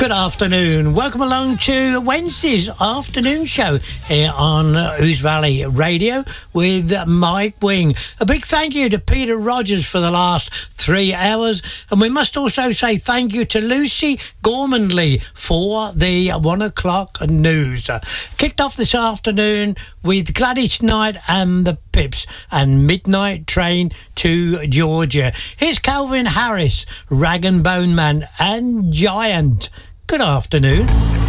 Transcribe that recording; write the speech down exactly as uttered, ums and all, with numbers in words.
Good afternoon. Welcome along to Wednesday's afternoon show here on Ouse Valley Radio with Mike Wing. A big thank you to Peter Rogers for the last three hours. And we must also say thank you to Lucy Gormanley for the one o'clock news. Kicked off this afternoon with Gladys Knight and the Pips and Midnight Train to Georgia. Here's Calvin Harris, Rag and Bone Man and Giant. Good afternoon.